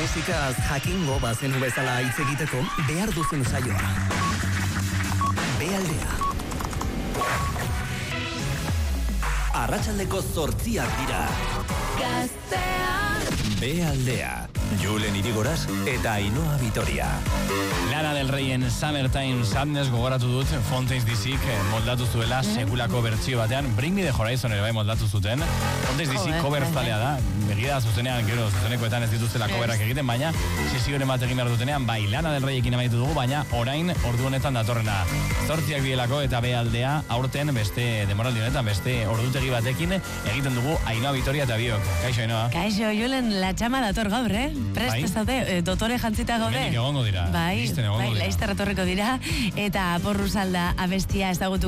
musikaz jakingo bazenu bezala hitz egiteko behar duzen saioa. Bealdea. Arratsaldeko 8 dira. Gaztea. Bealdea. Julen Irigoras eta Ainhoa Vitoria. Lana del Reyen Summertime Sadness gogoratu dut Fontaines DC moldatu zuela sekulako bertsio batean. Bring Me the Horizon ere bai moldatu zuten. Fontaines DC cover zalea da. Begira zuzenean, gero zuzenekoetan ez dituztela coverak egiten, baina sesioren bat egin behar dutenean, bai Lana del Reyekin amaitu dugu, baina orain ordu honetan datorrena. 8 dielako eta Bealdea aurten beste demoraldi honetan, beste ordutegi batekin egiten dugu Ainhoa Vitoria eta biok. Kaixo Ainhoa. Kaixo, Julen, la txama dator gaur, Prest zaude, dotore jantzita gaude. Hemenik egongo dira. Bai, laizter etorriko dira. Eta porru salda abestia ezagutu